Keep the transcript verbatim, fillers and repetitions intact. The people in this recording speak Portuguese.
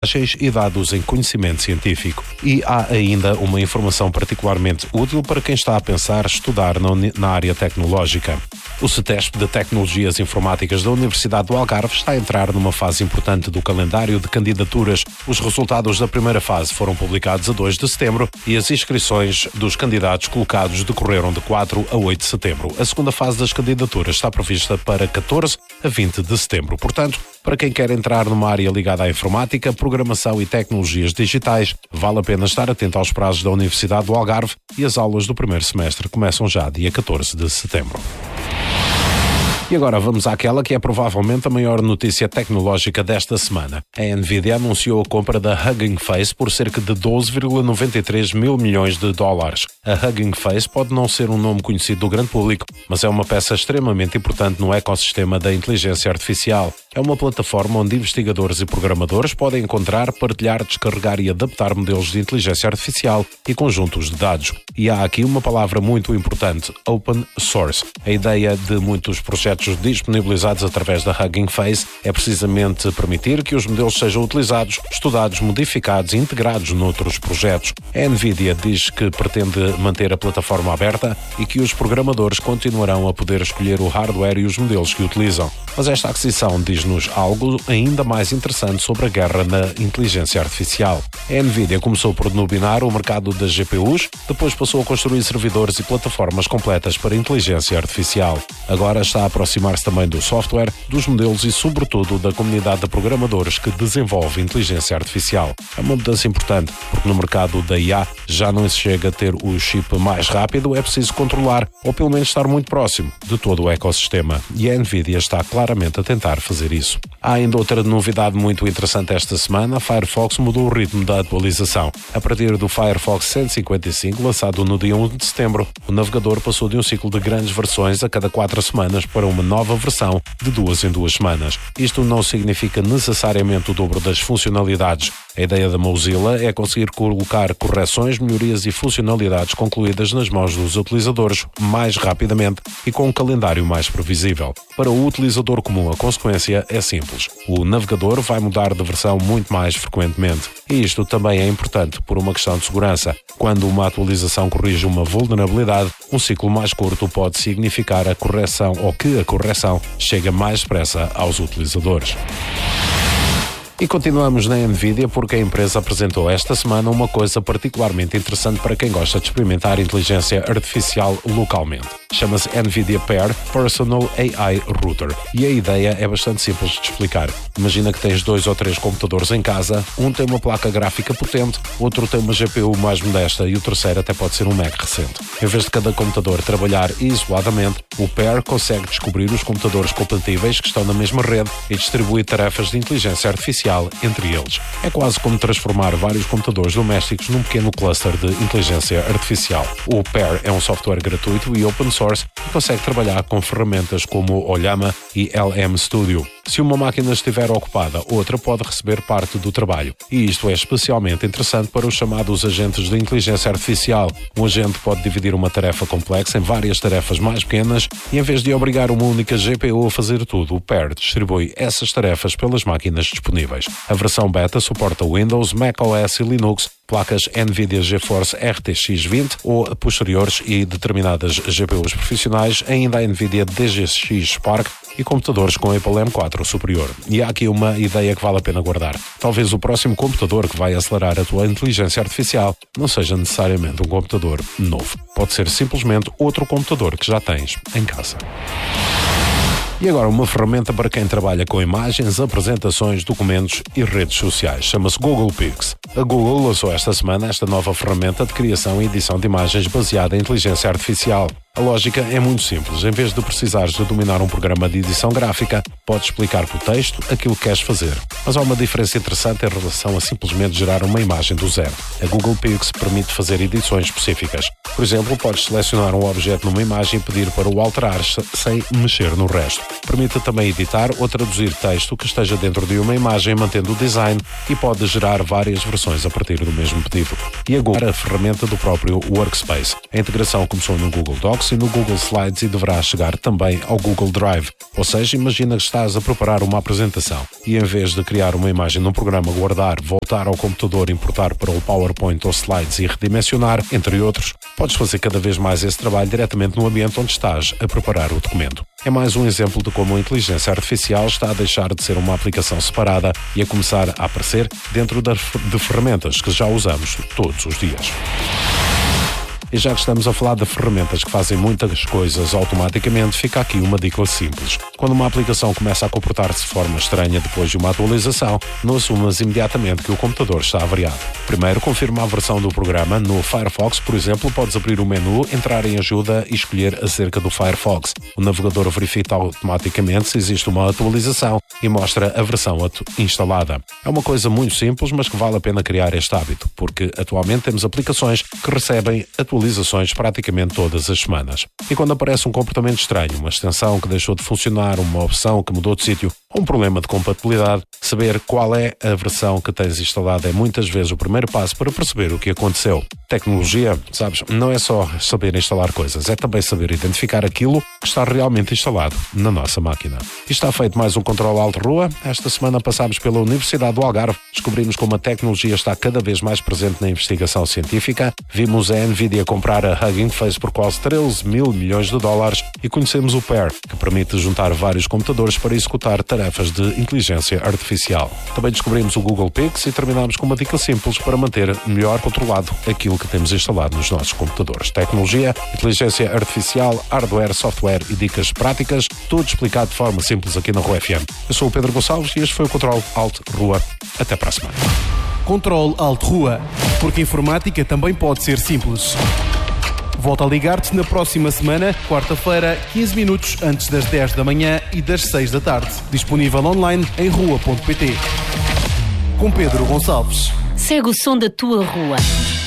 e dados em conhecimento científico. E há ainda uma informação particularmente útil para quem está a pensar estudar na, na área tecnológica. O CETESP de Tecnologias Informáticas da Universidade do Algarve está a entrar numa fase importante do calendário de candidaturas. Os resultados da primeira fase foram publicados a dois de setembro e as inscrições dos candidatos colocados decorreram de quatro a oito de setembro. A segunda fase das candidaturas está prevista para catorze a vinte de setembro. Portanto, para quem quer entrar numa área ligada à informática, programação e tecnologias digitais, vale a pena estar atento aos prazos da Universidade do Algarve e as aulas do primeiro semestre começam já dia catorze de setembro. E agora vamos àquela que é provavelmente a maior notícia tecnológica desta semana. A Nvidia anunciou a compra da Hugging Face por cerca de doze vírgula noventa e três mil milhões de dólares. A Hugging Face pode não ser um nome conhecido do grande público, mas é uma peça extremamente importante no ecossistema da inteligência artificial. É uma plataforma onde investigadores e programadores podem encontrar, partilhar, descarregar e adaptar modelos de inteligência artificial e conjuntos de dados. E há aqui uma palavra muito importante: Open Source. A ideia de muitos projetos disponibilizados através da Hugging Face é precisamente permitir que os modelos sejam utilizados, estudados, modificados e integrados noutros projetos. A Nvidia diz que pretende manter a plataforma aberta e que os programadores continuarão a poder escolher o hardware e os modelos que utilizam. Mas esta aquisição diz-nos algo ainda mais interessante sobre a guerra na inteligência artificial. A Nvidia começou por dominar o mercado das G P Us, depois passou a construir servidores e plataformas completas para inteligência artificial. Agora está a aproximar-se também do software, dos modelos e, sobretudo, da comunidade de programadores que desenvolve inteligência artificial. É uma mudança importante, porque no mercado da I A já não se chega a ter o chip mais rápido, é preciso controlar, ou pelo menos estar muito próximo, de todo o ecossistema. E a Nvidia está claramente a tentar fazer isso. Há ainda outra novidade muito interessante esta semana: a Firefox mudou o ritmo da atualização. A partir do Firefox cento e cinquenta e cinco, lançado no dia um de setembro, o navegador passou de um ciclo de grandes versões a cada quatro semanas para uma nova versão de duas em duas semanas. Isto não significa necessariamente o dobro das funcionalidades. A ideia da Mozilla é conseguir colocar correções, melhorias e funcionalidades concluídas nas mãos dos utilizadores mais rapidamente e com um calendário mais previsível. Para o utilizador comum, a consequência é simples: o navegador vai mudar de versão muito mais frequentemente. E isto também é importante por uma questão de segurança. Quando uma atualização corrige uma vulnerabilidade, um ciclo mais curto pode significar a correção ou que a correção chega mais depressa aos utilizadores. E continuamos na Nvidia porque a empresa apresentou esta semana uma coisa particularmente interessante para quem gosta de experimentar inteligência artificial localmente. Chama-se Nvidia Pair Personal A I Router. E a ideia é bastante simples de explicar. Imagina que tens dois ou três computadores em casa, um tem uma placa gráfica potente, outro tem uma G P U mais modesta e o terceiro até pode ser um Mac recente. Em vez de cada computador trabalhar isoladamente, o Pair consegue descobrir os computadores compatíveis que estão na mesma rede e distribui tarefas de inteligência artificial entre eles. É quase como transformar vários computadores domésticos num pequeno cluster de inteligência artificial. O Pair é um software gratuito e open source e consegue trabalhar com ferramentas como o Llama e L M Studio. Se uma máquina estiver ocupada, outra pode receber parte do trabalho. E isto é especialmente interessante para os chamados agentes de inteligência artificial. Um agente pode dividir uma tarefa complexa em várias tarefas mais pequenas e, em vez de obrigar uma única G P U a fazer tudo, o Pair distribui essas tarefas pelas máquinas disponíveis. A versão beta suporta Windows, macOS e Linux, placas Nvidia GeForce R T X vinte ou posteriores e determinadas G P Us profissionais, ainda a Nvidia D G X Spark e computadores com Apple M quatro superior. E há aqui uma ideia que vale a pena guardar. Talvez o próximo computador que vai acelerar a tua inteligência artificial não seja necessariamente um computador novo. Pode ser simplesmente outro computador que já tens em casa. E agora uma ferramenta para quem trabalha com imagens, apresentações, documentos e redes sociais. Chama-se Google Pics. A Google lançou esta semana esta nova ferramenta de criação e edição de imagens baseada em inteligência artificial. A lógica é muito simples. Em vez de precisares de dominar um programa de edição gráfica, podes explicar por texto aquilo que queres fazer. Mas há uma diferença interessante em relação a simplesmente gerar uma imagem do zero. A Google Pics permite fazer edições específicas. Por exemplo, podes selecionar um objeto numa imagem e pedir para o alterar sem mexer no resto. Permite também editar ou traduzir texto que esteja dentro de uma imagem mantendo o design e pode gerar várias versões aplicações a partir do mesmo pedido. E a Google, a ferramenta do próprio Workspace. A integração começou no Google Docs e no Google Slides e deverá chegar também ao Google Drive. Ou seja, imagina que estás a preparar uma apresentação e em vez de criar uma imagem num programa, guardar, voltar ao computador, importar para o PowerPoint ou Slides e redimensionar, entre outros, podes fazer cada vez mais esse trabalho diretamente no ambiente onde estás a preparar o documento. É mais um exemplo de como a inteligência artificial está a deixar de ser uma aplicação separada e a começar a aparecer dentro de ferramentas que já usamos todos os dias. E já que estamos a falar de ferramentas que fazem muitas coisas automaticamente, fica aqui uma dica simples. Quando uma aplicação começa a comportar-se de forma estranha depois de uma atualização, não assumas imediatamente que o computador está avariado. Primeiro, confirma a versão do programa. No Firefox, por exemplo, podes abrir o menu, entrar em ajuda e escolher acerca do Firefox. O navegador verifica automaticamente se existe uma atualização e mostra a versão instalada. É uma coisa muito simples, mas que vale a pena criar este hábito, porque atualmente temos aplicações que recebem atualizações atualizações praticamente todas as semanas. E quando aparece um comportamento estranho, uma extensão que deixou de funcionar, uma opção que mudou de sítio, ou um problema de compatibilidade, saber qual é a versão que tens instalada é muitas vezes o primeiro passo para perceber o que aconteceu. Tecnologia, sabes, não é só saber instalar coisas, é também saber identificar aquilo que está realmente instalado na nossa máquina. E está feito mais um Controle Alt Rua. Esta semana passámos pela Universidade do Algarve, descobrimos como a tecnologia está cada vez mais presente na investigação científica, vimos a Nvidia comprar a Hugging Face por quase treze mil milhões de dólares e conhecemos o Pair, que permite juntar vários computadores para executar tarefas de inteligência artificial. Também descobrimos o Google Pix e terminamos com uma dica simples para manter melhor controlado aquilo que temos instalado nos nossos computadores. Tecnologia, inteligência artificial, hardware, software e dicas práticas, tudo explicado de forma simples aqui na Rua F M. Eu sou o Pedro Gonçalves e este foi o Controle Alt Rua. Até para a semana. Controle Alt Rua, porque a informática também pode ser simples. Volto a ligar-te na próxima semana, quarta-feira, quinze minutos antes das dez da manhã e das seis da tarde. Disponível online em rua ponto pt. Com Pedro Gonçalves. Segue o som da tua rua.